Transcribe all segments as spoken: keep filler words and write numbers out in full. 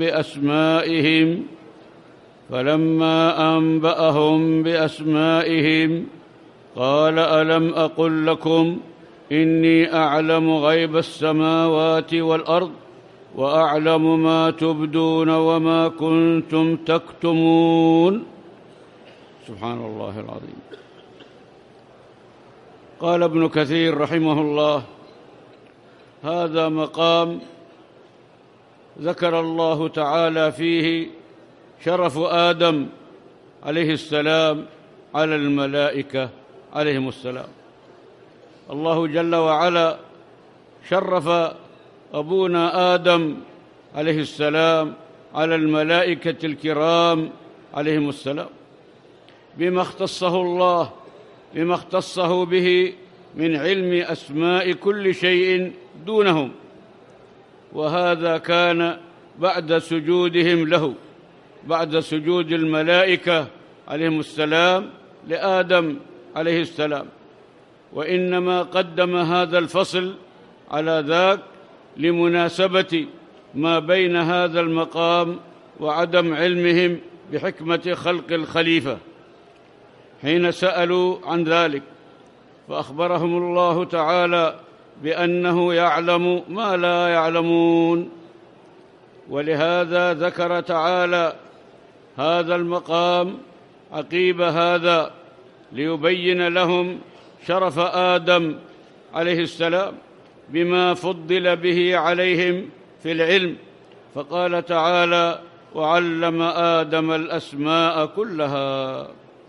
بأسمائهم، فلما أنبأهم بأسمائهم قال ألم أقل لكم إني أعلم غيب السماوات والأرض وأعلم ما تبدون وما كنتم تكتمون. سبحان الله العظيم. قال ابن كثير رحمه الله: هذا مقام ذكر الله تعالى فيه شرف آدم عليه السلام على الملائكة عليهم السلام. الله جل وعلا شرف أبونا آدم عليه السلام على الملائكة الكرام عليهم السلام بما اختصه الله بما اختصه به من علم أسماء كل شيء دونهم، وهذا كان بعد سجودهم له، بعد سجود الملائكة عليهم السلام لآدم عليه السلام. وإنما قدم هذا الفصل على ذاك لمناسبة ما بين هذا المقام وعدم علمهم بحكمة خلق الخليفة حين سألوا عن ذلك، فأخبرهم الله تعالى بأنه يعلم ما لا يعلمون. ولهذا ذكر تعالى هذا المقام عقيب هذا ليبين لهم شرف آدم عليه السلام بما فضل به عليهم في العلم، فقال تعالى: وعلم آدم الأسماء كلها.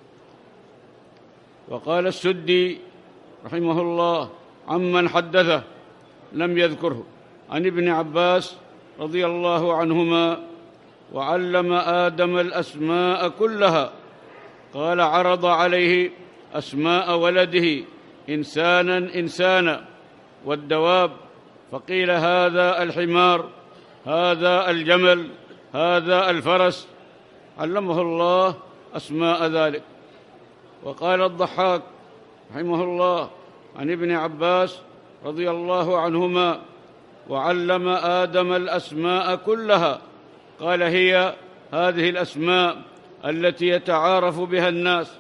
وقال السدي رحمه الله عمن حدثه لم يذكره عن ابن عباس رضي الله عنهما: وعلم آدم الأسماء كلها. قال: عرض عليه أسماء ولده إنسانا إنسانا والدواب، فقيل هذا الحمار، هذا الجمل، هذا الفرس، علمه الله أسماء ذلك. وقال الضحاك رحمه الله عن ابن عباس رضي الله عنهما: وعلم آدم الأسماء كلها. قال: هي هذه الأسماء التي يتعارف بها الناس: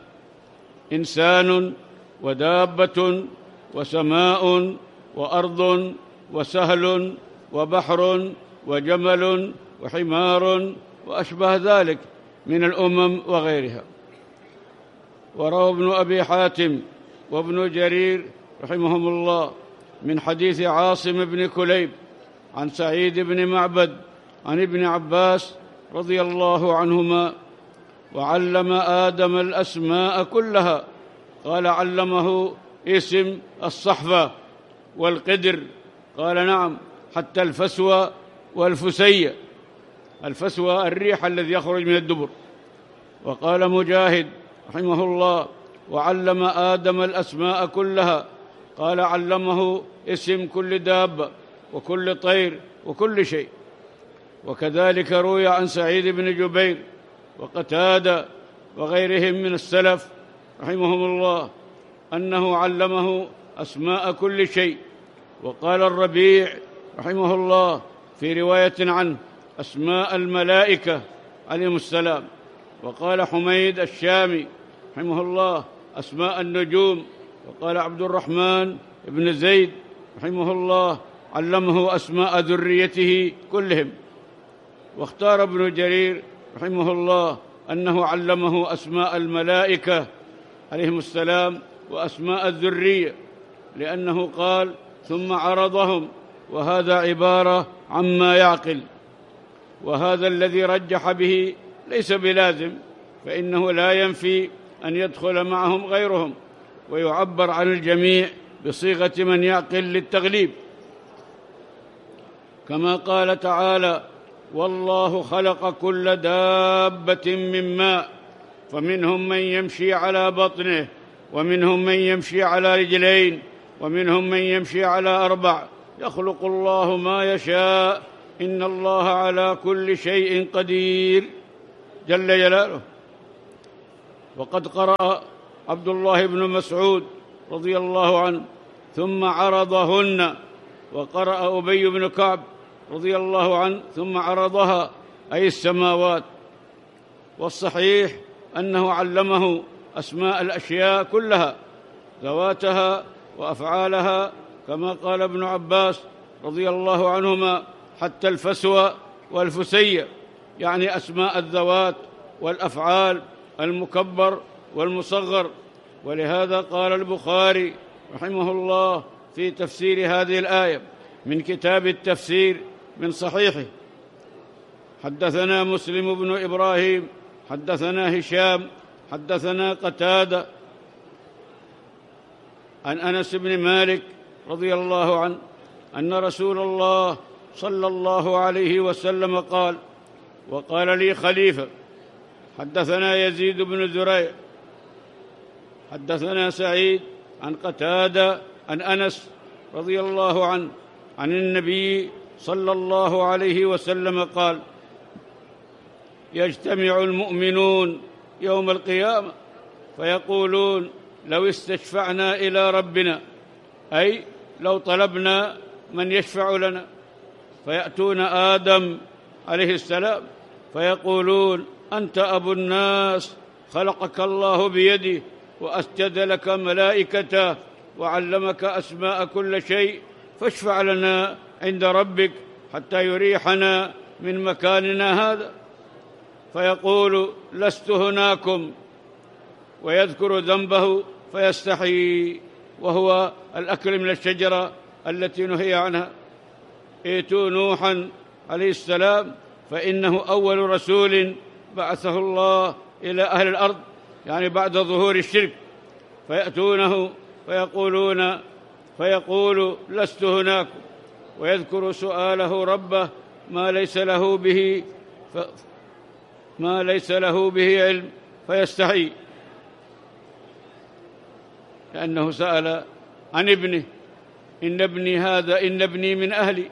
إنسان ودابة وسماء وأرض وسهل وبحر وجمل وحمار وأشبه ذلك من الأمم وغيرها. وروى ابن أبي حاتم وابن جرير رحمهم الله من حديث عاصم بن كليب عن سعيد بن معبد عن ابن عباس رضي الله عنهما: وعلم آدم الأسماء كلها. قال: علمه اسم الصحفة والقدر. قال: نعم، حتى الفسوى والفسية. الفسوى الريح الذي يخرج من الدبر. وقال مجاهد رحمه الله: وعلم آدم الأسماء كلها. قال: علمه اسم كل دابة وكل طير وكل شيء. وكذلك روي عن سعيد بن جبير وقتادة وغيرهم من السلف رحمهم الله أنه علمه أسماء كل شيء. وقال الربيع رحمه الله في رواية عنه: أسماء الملائكة عليهم السلام. وقال حميد الشامي رحمه الله: أسماء النجوم. وقال عبد الرحمن بن زيد رحمه الله: علمه أسماء ذريته كلهم. واختار ابن جرير رحمه الله أنه علمه أسماء الملائكة عليهم السلام وأسماء الذرية، لأنه قال: ثم عرضهم، وهذا عبارة عما يعقل. وهذا الذي رجح به ليس بلازم، فإنه لا ينفي أن يدخل معهم غيرهم، ويعبر عن الجميع بصيغة من يعقل للتغليب، كما قال تعالى: والله خلق كل دابة من ماء فمنهم من يمشي على بطنه ومنهم من يمشي على رجلين ومنهم من يمشي على أربع يخلق الله ما يشاء إن الله على كل شيء قدير جل جلاله. وقد قرأ عبد الله بن مسعود رضي الله عنه: ثم عرضهن. وقرأ أبي بن كعب رضي الله عنه: ثم عرضها، أي السماوات. والصحيح أنه علمه أسماء الأشياء كلها، ذواتها وأفعالها، كما قال ابن عباس رضي الله عنهما: حتى الفسوى والفسية، يعني أسماء الذوات والأفعال، المكبر والمصغر. ولهذا قال البخاري رحمه الله في تفسير هذه الآية من كتاب التفسير من صحيحه: حدثنا مسلم بن إبراهيم حدثنا هشام حدثنا قتادة عن أنس بن مالك رضي الله عنه أن رسول الله صلى الله عليه وسلم قال: وقال لي خليفة: حدثنا يزيد بن زريع حدثنا سعيد عن قتادة عن أنس رضي الله عنه عن النبي صلى الله عليه وسلم قال: يجتمع المؤمنون يوم القيامة فيقولون: لو استشفعنا إلى ربنا، أي لو طلبنا من يشفع لنا، فيأتون آدم عليه السلام فيقولون: أنت أبو الناس، خلقك الله بيده وأسجد لك ملائكته وعلمك أسماء كل شيء، فاشفع لنا عند ربك حتى يريحنا من مكاننا هذا. فيقول: لست هناكم، ويذكر ذنبه فيستحي، وهو الأكل من الشجرة التي نهي عنها. ائتوا نوحا عليه السلام فإنه أول رسول بعثه الله إلى أهل الأرض، يعني بعد ظهور الشرك، فيأتونه فيقولون فيقول: لست هناكم، ويذكر سؤاله ربه ما ليس له به ف ما ليس له به علم، فيستحي، لأنه سأل عن ابنه: إن ابني هذا إن ابني من أهلي،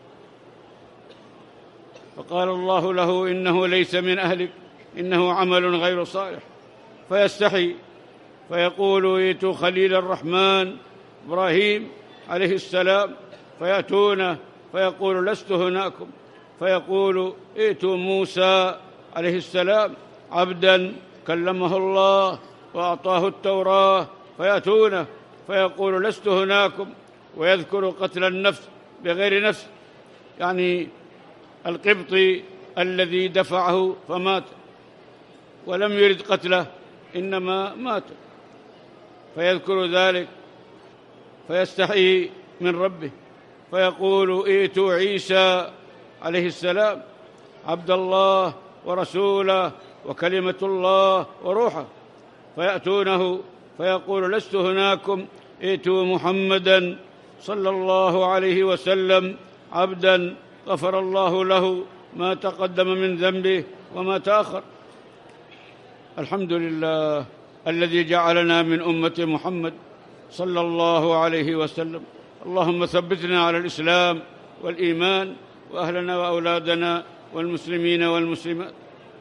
فقال الله له: إنه ليس من أهلك، إنه عمل غير صالح، فيستحي، فيقول: ائتوا خليل الرحمن إبراهيم عليه السلام فيأتونه فيقول: لست هناكم، فيقول: ائتوا موسى عليه السلام عبدا كلمه الله وأعطاه التوراة، فيأتونه فيقول: لست هناكم، ويذكر قتل النفس بغير نفس، يعني القبطي الذي دفعه فمات ولم يرد قتله، إنما مات، فيذكر ذلك فيستحيي من ربه، فيقول: ائتوا عيسى عليه السلام عبد الله ورسوله وكلمة الله وروحه، فيأتونه فيقول: لست هناكم، ائتوا محمدا صلى الله عليه وسلم عبدا غفر الله له ما تقدم من ذنبه وما تأخر. الحمد لله الذي جعلنا من أمة محمد صلى الله عليه وسلم. اللهم ثبتنا على الإسلام والإيمان، وأهلنا وأولادنا والمسلمين والمسلمات.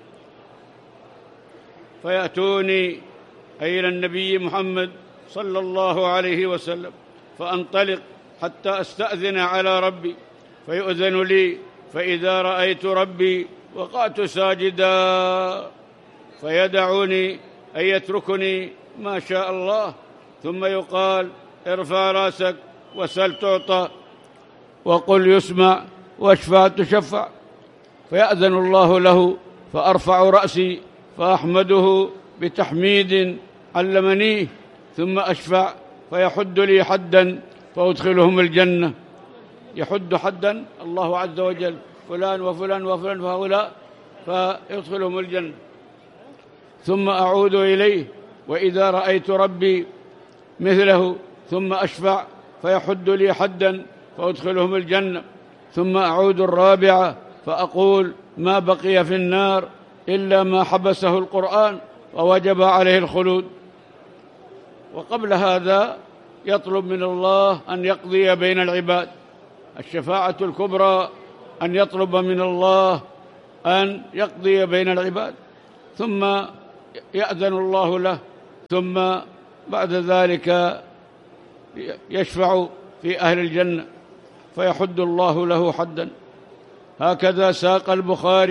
فيأتوني أي إلى النبي محمد صلى الله عليه وسلم، فأنطلق حتى أستأذن على ربي فيؤذن لي، فإذا رأيت ربي وقعت ساجدا، فيدعني أي يتركني ما شاء الله، ثم يقال: ارفع رأسك وسل تعطى، وقل يسمع، واشفع تشفع. فيأذن الله له، فأرفع رأسي فأحمده بتحميد علمنيه، ثم أشفع فيحد لي حدا فأدخلهم الجنة. يحد حدا الله عز وجل، فلان وفلان وفلان وهؤلاء، فيدخلهم الجنة. ثم أعود إليه، وإذا رأيت ربي مثله، ثم أشفع فيحد لي حدا فأدخلهم الجنة. ثم أعود الرابعة فأقول: ما بقي في النار إلا ما حبسه القرآن ووجب عليه الخلود. وقبل هذا يطلب من الله أن يقضي بين العباد، الشفاعة الكبرى أن يطلب من الله أن يقضي بين العباد، ثم يأذن الله له، ثم بعد ذلك يشفع في أهل الجنة فيحد الله له حدا. هكذا ساق البخاري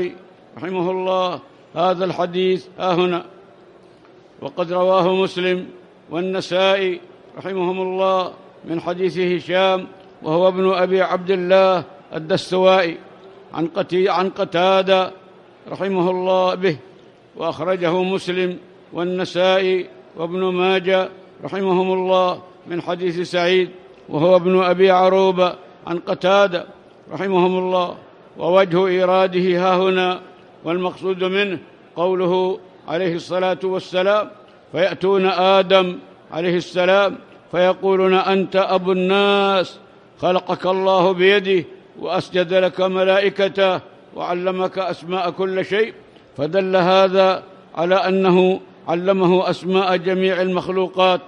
رحمه الله هذا الحديث ها هنا. وقد رواه مسلم والنسائي رحمهم الله من حديث هشام وهو ابن أبي عبد الله الدستوائي عن عن قتادة رحمه الله به، وأخرجه مسلم والنسائي وابن ماجه رحمهم الله من حديث سعيد وهو ابن أبي عروبة عن قتادة رحمهم الله. ووجه إيراده ها هنا والمقصود منه قوله عليه الصلاة والسلام: فيأتون آدم عليه السلام فيقولون: أنت أبو الناس، خلقك الله بيده وأسجد لك ملائكته وعلمك أسماء كل شيء، فدل هذا على أنه علمه أسماء جميع المخلوقات.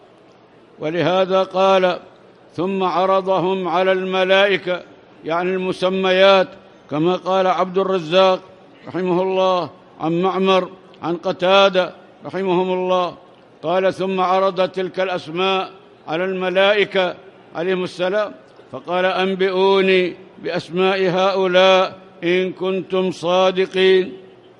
ولهذا قال: ثم عرضهم على الملائكة، يعني المسميات، كما قال عبد الرزاق رحمه الله عن معمر عن قتادة رحمهم الله، قال: ثم عرض تلك الأسماء على الملائكة عليهم السلام فقال: أنبئوني بأسماء هؤلاء إن كنتم صادقين.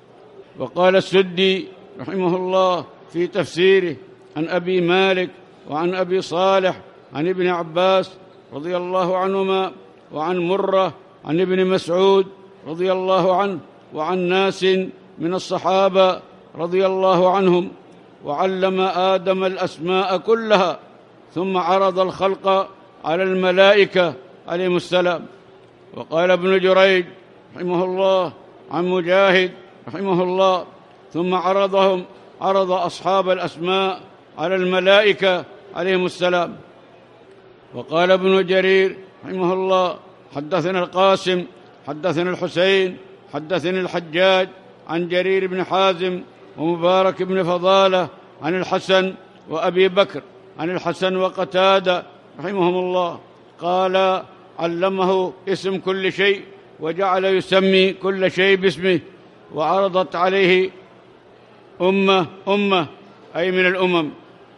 وقال السدي رحمه الله في تفسيره عن أبي مالك وعن أبي صالح عن ابن عباس رضي الله عنهما وعن مرة عن ابن مسعود رضي الله عنه وعن ناس من الصحابة رضي الله عنهم: وعلم آدم الأسماء كلها ثم عرض الخلق على الملائكة عليهم السلام. وقال ابن جريج رحمه الله عن مجاهد رحمه الله: ثم عرضهم عرض أصحاب الأسماء على الملائكة عليهم السلام. وقال ابن جرير رحمه الله: حدثنا القاسم حدثنا الحسين حدثني الحجاج عن جرير بن حازم ومبارك بن فضالة عن الحسن وأبي بكر عن الحسن وقتادة رحمهم الله قال: علمه اسم كل شيء وجعل يسمي كل شيء باسمه، وعرضت عليه أمة أمة أي من الأمم.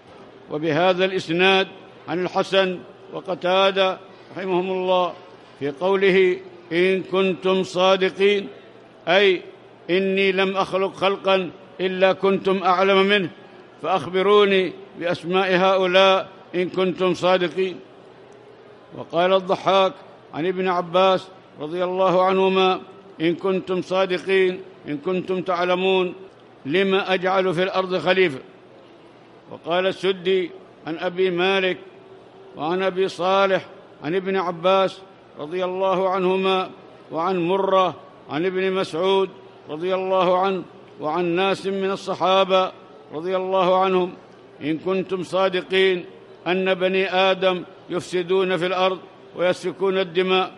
وبهذا الإسناد عن الحسن وقتادة رحمهم الله في قوله: إن كنتم صادقين، أي إني لم أخلق خلقا إلا كنتم أعلم منه، فأخبروني بأسماء هؤلاء إن كنتم صادقين. وقال الضحاك عن ابن عباس رضي الله عنهما: إن كنتم صادقين إن كنتم تعلمون لما أجعل في الأرض خليفة. وقال السدي عن أبي مالك وعن أبي صالح عن ابن عباس رضي الله عنهما وعن مرة عن ابن مسعود رضي الله عنه وعن ناس من الصحابة رضي الله عنهم: إن كنتم صادقين أن بني آدم يفسدون في الأرض ويسفكون الدماء.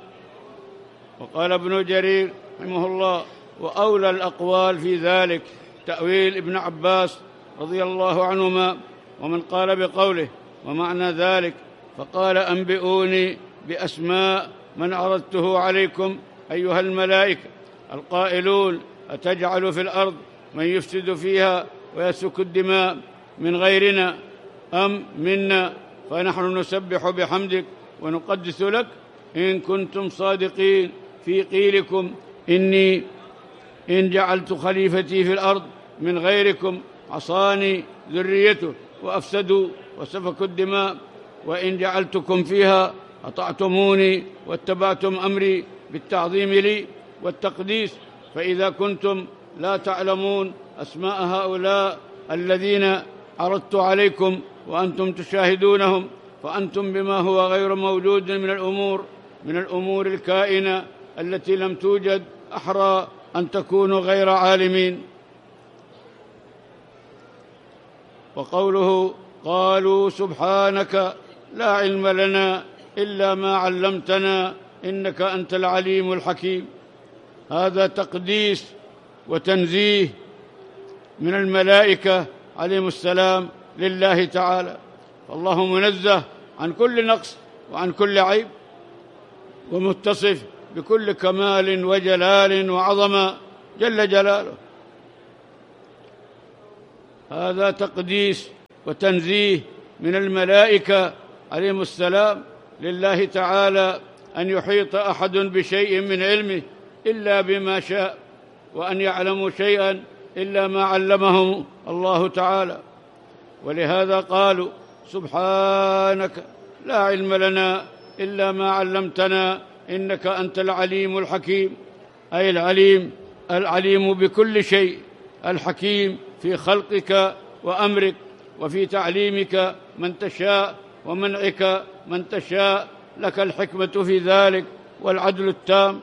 وقال ابن جرير رحمه الله: وأولى الأقوال في ذلك تأويل ابن عباس رضي الله عنهما، ومن قال بقوله ومعنى ذلك فقال: أنبئوني بأسماء من عرضته عليكم أيها الملائكة القائلون: أتجعل في الأرض من يفسد فيها ويسفك الدماء من غيرنا أم منا؟ فنحن نسبح بحمدك ونقدس لك إن كنتم صادقين في قيلكم إني إن جعلت خليفتي في الأرض من غيركم عصاني ذريته وأفسدوا وسفكوا الدماء، وإن جعلتكم فيها أطعتموني واتبعتم أمري بالتعظيم لي والتقديس. فإذا كنتم لا تعلمون أسماء هؤلاء الذين عرضت عليكم وأنتم تشاهدونهم، فأنتم بما هو غير موجود من الأمور من الأمور الكائنة التي لم توجد أحرى أن تكونوا غير عالمين. وقوله: قالوا سبحانك لا علم لنا إلا ما علمتنا إنك أنت العليم الحكيم، هذا تقديس وتنزيه من الملائكة عليهم السلام لله تعالى، فالله منزه عن كل نقص وعن كل عيب، ومتصف بكل كمال وجلال وعظمة جل جلاله. هذا تقديس وتنزيه من الملائكة عليهم السلام لله تعالى أن يحيط أحد بشيء من علمه إلا بما شاء، وأن يعلموا شيئا إلا ما علمهم الله تعالى. ولهذا قالوا سبحانك لا علم لنا إلا ما علمتنا إنك أنت العليم الحكيم، أي العليم العليم بكل شيء، الحكيم في خلقك وأمرك، وفي تعليمك من تشاء ومنعك من تشاء، لك الحكمة في ذلك والعدل التام.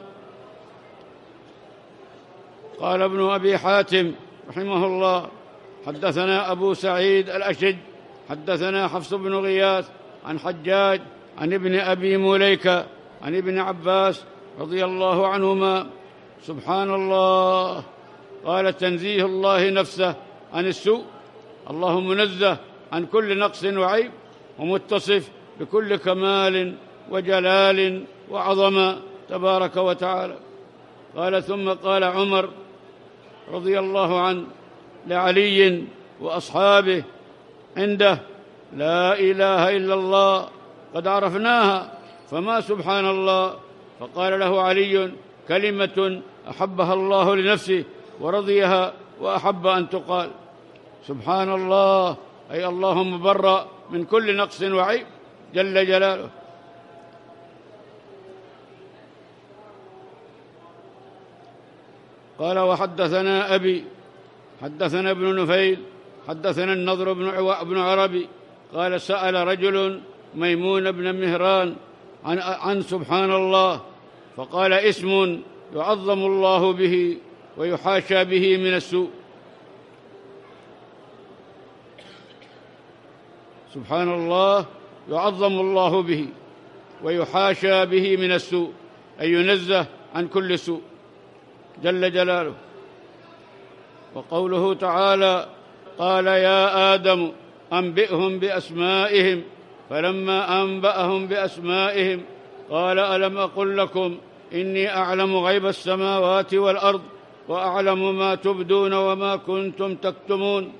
قال ابن أبي حاتم رحمه الله حدثنا أبو سعيد الأشج حدثنا حفص بن غياث عن حجاج عن ابن أبي مليكة عن ابن عباس رضي الله عنهما سبحان الله، قال تنزيه الله نفسه عن السوء، الله منزه عن كل نقص وعيب، ومتصف بكل كمال وجلال وعظمة تبارك وتعالى. قال ثم قال عمر رضي الله عنه لعلي وأصحابه عنده لا إله إلا الله قد عرفناها فما سبحان الله، فقال له علي كلمة أحبها الله لنفسه ورضيها وأحب أن تقال، سبحان الله أي الله مبرأ من كل نقص وعيب جل جلاله. قال وحدثنا أبي حدثنا ابن نفيل حدثنا النضر بن عربي قال سأل رجل ميمون بن مهران عن, عن سبحان الله، فقال اسم يعظم الله به ويحاشى به من السوء. سبحان الله يعظم الله به ويحاشى به من السوء، أي ينزه عن كل سوء جل جلاله. وقوله تعالى قال يا آدم أنبئهم بأسمائهم، فلما أنبأهم بأسمائهم قال ألم أقل لكم إني أعلم غيب السماوات والأرض وأعلم ما تبدون وما كنتم تكتمون.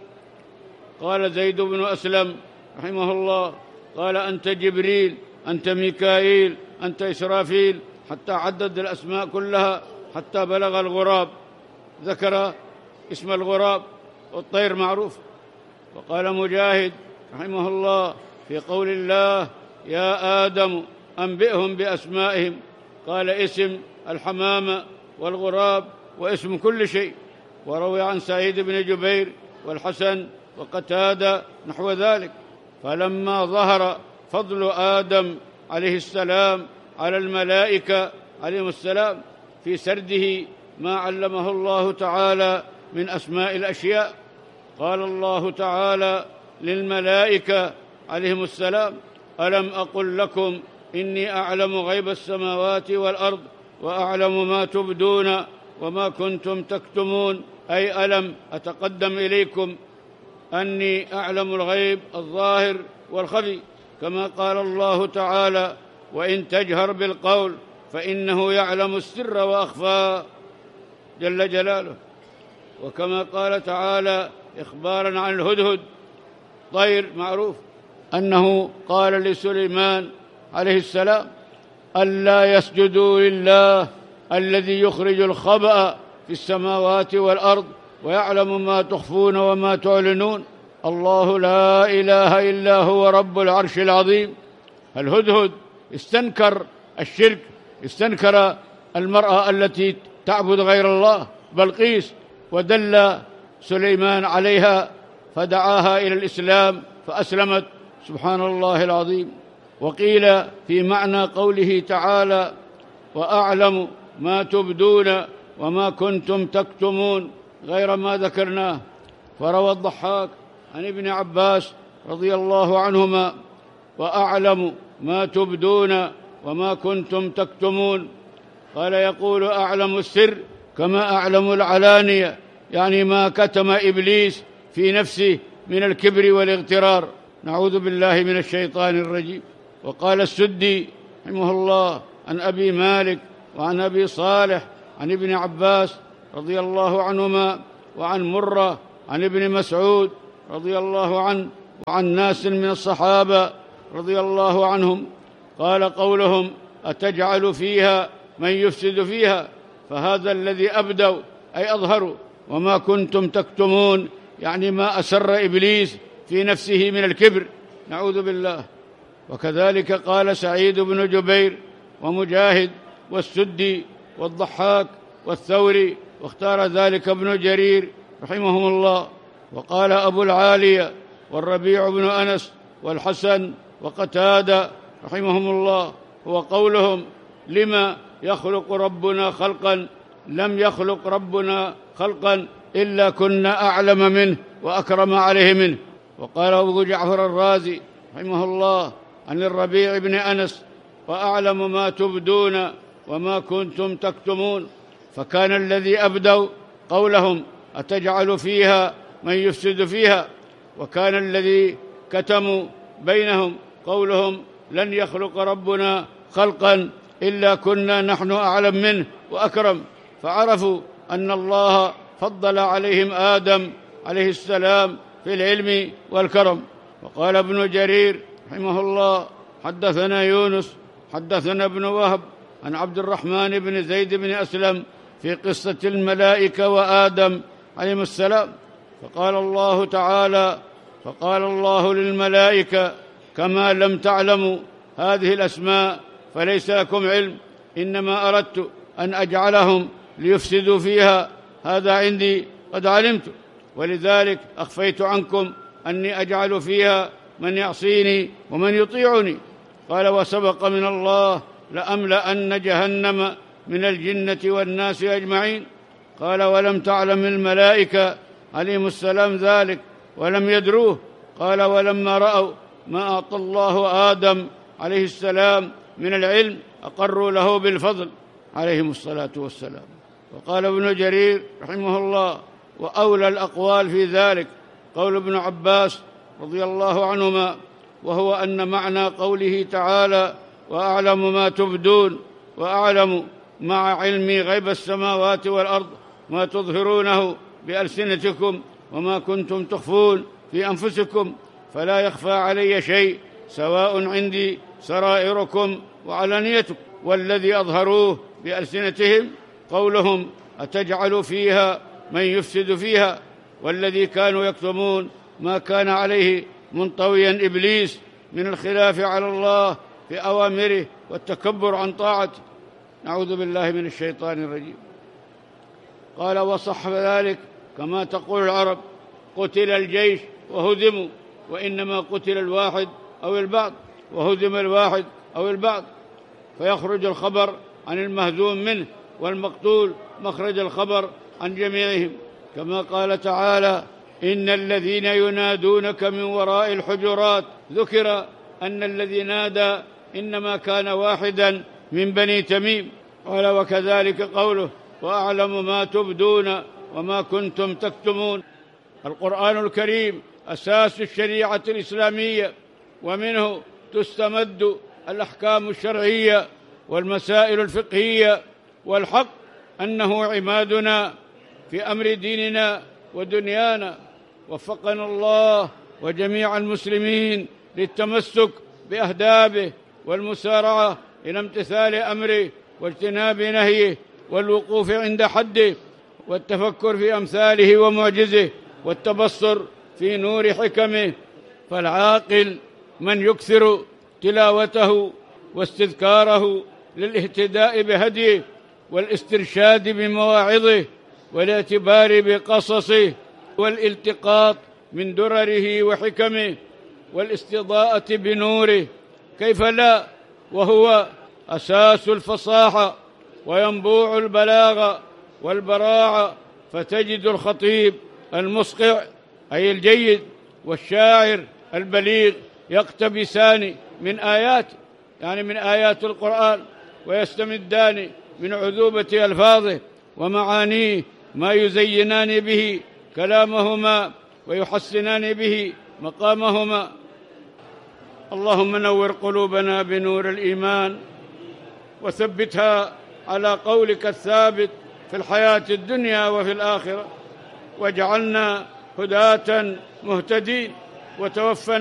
قال زيد بن أسلم رحمه الله قال أنت جبريل أنت ميكائيل أنت إسرافيل، حتى عدد الأسماء كلها حتى بلغ الغراب، ذكر اسم الغراب والطير معروف. وقال مجاهد رحمه الله في قول الله يا آدم أنبئهم بأسمائهم، قال اسم الحمامة والغراب واسم كل شيء. وروي عن سعيد بن جبير والحسن وقتادة نحو ذلك. فلما ظهر فضل آدم عليه السلام على الملائكة عليهم السلام في سرده ما علمه الله تعالى من أسماء الأشياء، قال الله تعالى للملائكة عليهم السلام ألم أقل لكم إني أعلم غيب السماوات والأرض وأعلم ما تبدون وما كنتم تكتمون، أي ألم أتقدم إليكم أني أعلم الغيب الظاهر والخفي، كما قال الله تعالى وإن تجهر بالقول فإنه يعلم السر وأخفى جل جلاله. وكما قال تعالى إخباراً عن الهدهد طير معروف أنه قال لسليمان عليه السلام ألا يسجدوا لله الذي يخرج الخبأ في السماوات والأرض ويعلم ما تخفون وما تعلنون، الله لا إله إلا هو رب العرش العظيم. الهدهد استنكر الشرك، استنكر المرأة التي تعبد غير الله بلقيس، ودل سليمان عليها فدعاها إلى الإسلام فأسلمت، سبحان الله العظيم. وقيل في معنى قوله تعالى وأعلم ما تبدون وما كنتم تكتمون غير ما ذكرناه. فروى الضحاك عن ابن عباس رضي الله عنهما وأعلم ما تبدون وما كنتم تكتمون، قال يقول أعلم السر كما أعلم العلانية، يعني ما كتم إبليس في نفسه من الكبر والاغترار، نعوذ بالله من الشيطان الرجيم. وقال السدي رحمه الله عن أبي مالك وعن أبي صالح عن ابن عباس رضي الله عنهما وعن مرة عن ابن مسعود رضي الله عنه وعن ناس من الصحابة رضي الله عنهم قال قولهم أتجعل فيها من يفسد فيها، فهذا الذي أبدوا أي أظهروا، وما كنتم تكتمون يعني ما أسر إبليس في نفسه من الكبر، نعوذ بالله. وكذلك قال سعيد بن جبير ومجاهد والسدي والضحاك والثوري، واختار ذلك ابن جرير رحمهم الله. وقال أبو العالية والربيع بن أنس والحسن وقتادة رحمهم الله هو قولهم: لما يخلق ربنا خلقا لم يخلق ربنا خلقا إلا كنا أعلم منه وأكرم عليه منه. وقال أبو جعفر الرازي رحمه الله عن الربيع بن أنس: وأعلم ما تبدون وما كنتم تكتمون. فكان الذي أبدوا قولهم: أتجعل فيها من يفسد فيها. وكان الذي كتموا بينهم قولهم: لن يخلق ربنا خلقا إلا كنا نحن أعلم منه وأكرم. فعرفوا أن الله فضل عليهم آدم عليه السلام في العلم والكرم. وقال ابن جرير رحمه الله: حدثنا يونس حدثنا ابن وهب عن عبد الرحمن بن زيد بن أسلم في قصة الملائكة وآدم عليهم السلام. فقال الله تعالى: فقال الله للملائكة: كما لم تعلموا هذه الأسماء فليس لكم علم، إنما أردت أن أجعلهم ليفسدوا فيها، هذا عندي قد علمت، ولذلك أخفيت عنكم أني أجعل فيها من يعصيني ومن يطيعني. قال: وسبق من الله لأملأن جهنم من الجنة والناس أجمعين. قال: ولم تعلم الملائكة عليهم السلام ذلك ولم يدروه. قال: ولما رأوا ما أعطى الله آدم عليه السلام من العلم أقروا له بالفضل عليهم الصلاة والسلام. وقال ابن جرير رحمه الله: وأولى الأقوال في ذلك قول ابن عباس رضي الله عنهما، وهو أن معنى قوله تعالى: وأعلم ما تبدون وأعلم مع علمي غيب السماوات والأرض ما تظهرونه بألسنتكم وما كنتم تخفون في أنفسكم فلا يخفى علي شيء، سواء عندي سرائركم وعلانيتكم. والذي أظهروه بألسنتهم قولهم: أتجعل فيها من يفسد فيها. والذي كانوا يكتمون ما كان عليه منطويا إبليس من الخلاف على الله في أوامره والتكبر عن طاعته، نعوذ بالله من الشيطان الرجيم. قال: وصح ذلك كما تقول العرب: قتل الجيش وهدموا، وإنما قتل الواحد أو البعض، وهدم الواحد أو البعض، فيخرج الخبر عن المهزوم منه، والمقتول مخرج الخبر عن جميعهم، كما قال تعالى: إن الذين ينادونك من وراء الحجرات. ذكر أن الذي نادى إنما كان واحدا من بني تميم. قال: وكذلك قوله: وأعلم ما تبدون وما كنتم تكتمون. القرآن الكريم أساس الشريعة الإسلامية، ومنه تستمد الأحكام الشرعية والمسائل الفقهية، والحق أنه عمادنا في أمر ديننا ودنيانا. وفقنا الله وجميع المسلمين للتمسك بأهدابه والمسارعة إلى امتثال أمره واجتناب نهيه والوقوف عند حده والتفكر في أمثاله ومعجزه والتبصر في نور حكمه. فالعاقل من يكثر تلاوته واستذكاره للاهتداء بهديه والاسترشاد بمواعظه والاعتبار بقصصه والالتقاط من درره وحكمه والاستضاءة بنوره، كيف لا، وهو أساس الفصاحة وينبوع البلاغة والبراعة. فتجد الخطيب المصقع أي الجيد والشاعر البليغ يقتبسان من آيات يعني من آيات القرآن ويستمدان من عذوبة ألفاظه ومعانيه ما يزينان به كلامهما ويحسنان به مقامهما. اللهم نور قلوبنا بنور الإيمان وثبتها على قولك الثابت في الحياة الدنيا وفي الآخرة، واجعلنا هداة مهتدين، وتوفنا